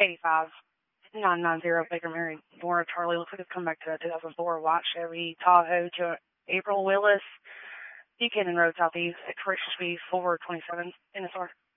85 990 Baker Mary Laura Charlie. Looks like it's come back to 2004 White Chevy Tahoe to April Willis, Buchanan Road Southeast, expiration should be 427 NSR.